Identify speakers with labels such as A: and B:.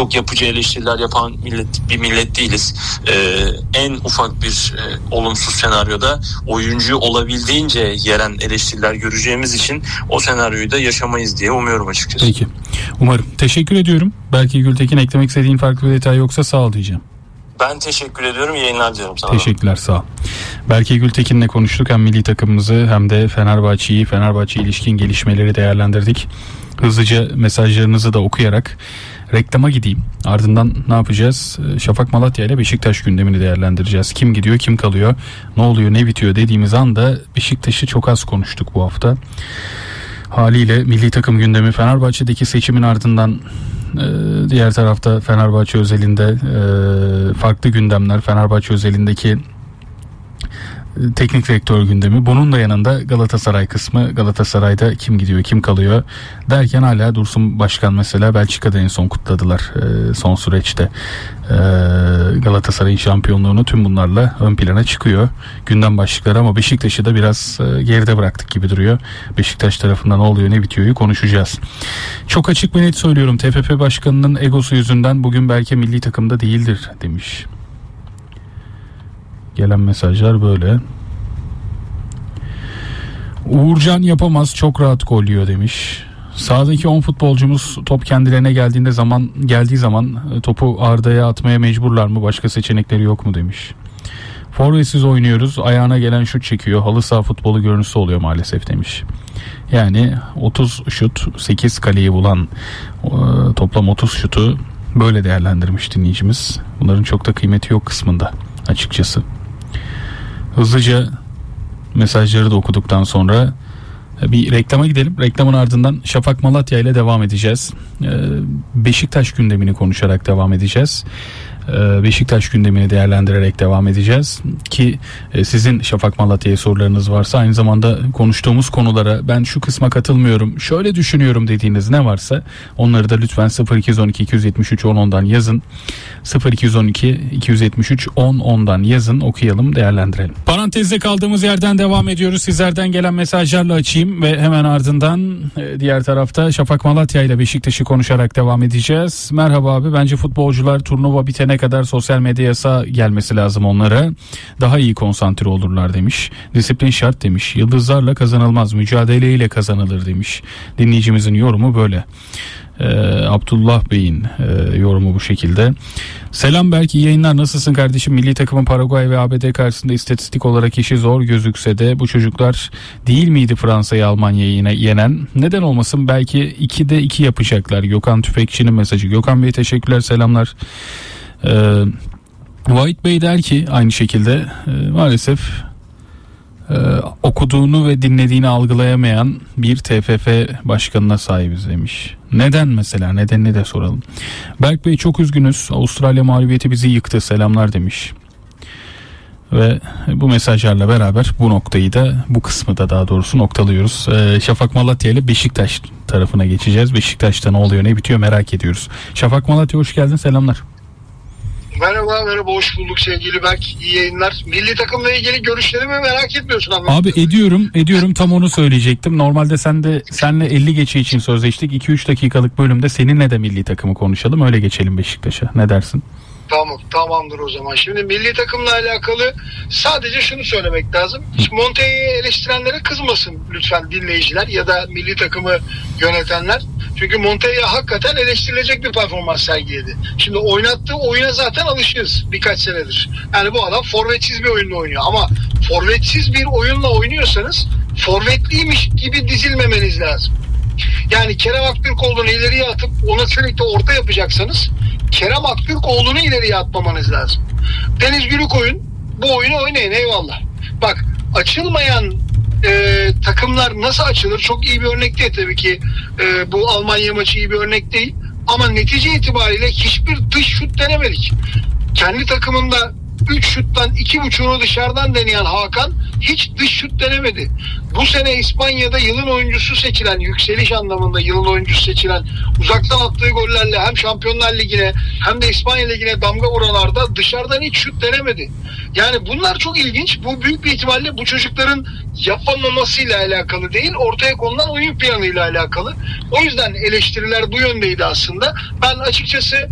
A: çok yapıcı eleştiriler yapan bir millet değiliz. En ufak bir olumsuz senaryoda oyuncu olabildiğince yeren eleştiriler göreceğimiz için o senaryoyu da yaşamayız diye umuyorum açıkçası.
B: Peki. Umarım. Teşekkür ediyorum. Belki Gültekin, eklemek istediğin farklı bir detay yoksa sağ ol diyeceğim.
A: Ben teşekkür ediyorum. Yayınlar diyorum sana.
B: Teşekkürler, sağ ol. Belki Gültekin'le konuştuk. Hem milli takımımızı hem de Fenerbahçe ilişkin gelişmeleri değerlendirdik. Hızlıca mesajlarınızı da okuyarak reklama gideyim. Ardından ne yapacağız? Şafak Malatya ile Beşiktaş gündemini değerlendireceğiz. Kim gidiyor, kim kalıyor, ne oluyor, ne bitiyor dediğimiz anda Beşiktaş'ı çok az konuştuk bu hafta. Haliyle milli takım gündemi, Fenerbahçe'deki seçimin ardından diğer tarafta Fenerbahçe özelinde farklı gündemler, Fenerbahçe özelindeki teknik direktör gündemi. Bunun da yanında Galatasaray kısmı. Galatasaray'da kim gidiyor, kim kalıyor derken hala Dursun Başkan mesela Belçika'da en son kutladılar son süreçte. Galatasaray'ın şampiyonluğunu, tüm bunlarla ön plana çıkıyor gündem başlıkları, ama Beşiktaş'ı da biraz geride bıraktık gibi duruyor. Beşiktaş tarafından ne oluyor, ne bitiyor'yu konuşacağız. Çok açık ve net söylüyorum, TFF Başkanı'nın egosu yüzünden bugün belki milli takımda değildir demiş. Gelen mesajlar böyle. Uğurcan yapamaz, çok rahat gol yiyor demiş. Sahadaki 10 futbolcumuz top kendilerine geldiği zaman topu Arda'ya atmaya mecburlar mı? Başka seçenekleri yok mu demiş. Forvetsiz oynuyoruz, ayağına gelen şut çekiyor. Halı saha futbolu görüntüsü oluyor maalesef demiş. Yani 30 şut, 8 kaleyi bulan toplam 30 şutu böyle değerlendirmiş dinleyicimiz. Bunların çok da kıymeti yok kısmında açıkçası. Hızlıca mesajları da okuduktan sonra bir reklama gidelim. Reklamın ardından Şafak Malatya ile devam edeceğiz. Beşiktaş gündemini konuşarak devam edeceğiz. Beşiktaş gündemini değerlendirerek devam edeceğiz ki sizin Şafak Malatya'ya sorularınız varsa, aynı zamanda konuştuğumuz konulara ben şu kısma katılmıyorum, şöyle düşünüyorum dediğiniz ne varsa onları da lütfen 0212 273 1010'dan yazın. 0212 273 1010'dan yazın, okuyalım, değerlendirelim. Parantezde kaldığımız yerden devam ediyoruz. Sizlerden gelen mesajlarla açayım ve hemen ardından diğer tarafta Şafak Malatya ile Beşiktaş'ı konuşarak devam edeceğiz. Merhaba abi, bence futbolcular turnuva bitene kadar sosyal medya yasağı gelmesi lazım onlara. Daha iyi konsantre olurlar demiş. Disiplin şart demiş. Yıldızlarla kazanılmaz, mücadeleyle kazanılır demiş. Dinleyicimizin yorumu böyle. Abdullah Bey'in yorumu bu şekilde. Selam Berk, iyi yayınlar, nasılsın kardeşim? Milli takımın Paraguay ve ABD karşısında istatistik olarak işi zor gözükse de bu çocuklar değil miydi Fransa'yı, Almanya'yı yenen? Neden olmasın, belki 2'de 2 yapacaklar. Gökhan Tüfekçi'nin mesajı. Gökhan Bey teşekkürler, selamlar. White Bey der ki aynı şekilde maalesef okuduğunu ve dinlediğini algılayamayan bir TFF başkanına sahibiz demiş. Neden mesela? Nedenini de soralım. Berk Bey çok üzgünüz. Avustralya mağlubiyeti bizi yıktı. Selamlar demiş. Ve bu mesajlarla beraber bu noktayı da, bu kısmı da daha doğrusu noktalıyoruz. Şafak Malatya ile Beşiktaş tarafına geçeceğiz. Beşiktaş'ta ne oluyor, ne bitiyor merak ediyoruz. Şafak Malatya, hoş geldin. Selamlar.
C: Merhaba, hoş bulduk sevgili Berk, iyi yayınlar. Milli takımla ilgili görüşlerimi merak etmiyorsun ama.
B: Abi ediyorum tam onu söyleyecektim. Normalde senle 50 geçe için sözleştik. 2-3 dakikalık bölümde seninle de milli takımı konuşalım, öyle geçelim Beşiktaş'a. Ne dersin?
C: Tamamdır o zaman. Şimdi milli takımla alakalı sadece şunu söylemek lazım. Montella'yı eleştirenlere kızmasın lütfen dinleyiciler ya da milli takımı yönetenler. Çünkü Montella hakikaten eleştirilecek bir performans sergiledi. Şimdi oynattığı oyuna zaten alışığız birkaç senedir. Yani bu adam forvetsiz bir oyunla oynuyor. Ama forvetsiz bir oyunla oynuyorsanız forvetliymiş gibi dizilmemeniz lazım. Yani Kerem Aktürkoğlu'nu ileriye atıp ona sürekli orta yapacaksanız Kerem Aktürkoğlu'nu ileriye atmamanız lazım. Deniz Gülükoyun bu oyunu oynayın, eyvallah. Bak, açılmayan takımlar nasıl açılır? Çok iyi bir örnek değil tabii ki. Bu Almanya maçı iyi bir örnek değil. Ama netice itibariyle hiçbir dış şut denemedik. Kendi takımında 3 şuttan 2,5'unu dışarıdan deneyen Hakan hiç dış şut denemedi. Bu sene İspanya'da yılın oyuncusu seçilen, yükseliş anlamında yılın oyuncusu seçilen, uzaktan attığı gollerle hem Şampiyonlar Ligi'ne hem de İspanya Ligi'ne damga vuranlarda dışarıdan hiç şut denemedi. Yani bunlar çok ilginç. Bu büyük bir ihtimalle bu çocukların yapamamasıyla alakalı değil, ortaya konulan oyun planıyla alakalı. O yüzden eleştiriler bu yöndeydi aslında. Ben açıkçası